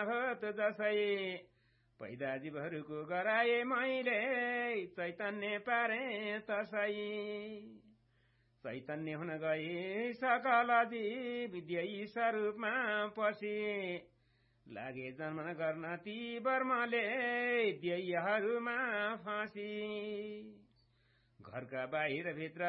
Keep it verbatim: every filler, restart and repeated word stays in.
होत जसै पैदा जीवहरूको गराए मैले चैतन्य पारे तसै चैतन्य हुन गए सकल जीव विद्यै स्वरूपमा पसी लागे जन्मन गर्न ती बर्मले ध्ययहरूमा फाँसी घरका बाहिर भित्र